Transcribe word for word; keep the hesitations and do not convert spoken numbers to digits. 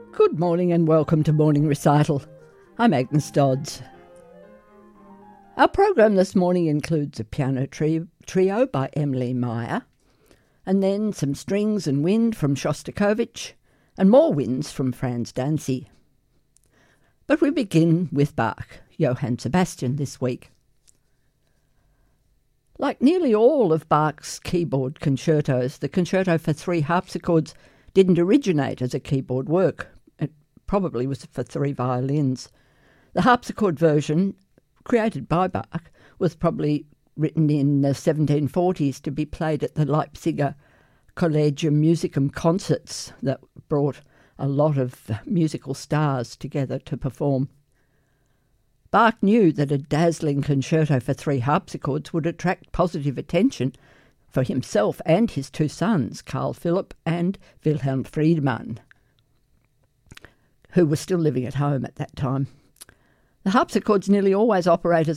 Good morning and welcome to Morning Recital. I'm Agnes Dodds. Our program this morning includes a piano tri- trio by Emily Meyer, and then some strings and wind from Shostakovich, and more winds from Franz Dancy. But we begin with Bach, Johann Sebastian this week. Like nearly all of Bach's keyboard concertos, the concerto for three harpsichords didn't originate as a keyboard work. It probably was for three violins. The harpsichord version, created by Bach, was probably written in the seventeen forties to be played at the Leipziger Collegium Musicum concerts that brought a lot of musical stars together to perform. Bach knew that a dazzling concerto for three harpsichords would attract positive attention for himself and his two sons, Carl Philipp and Wilhelm Friedemann, who were still living at home at that time. The harpsichords nearly always operate as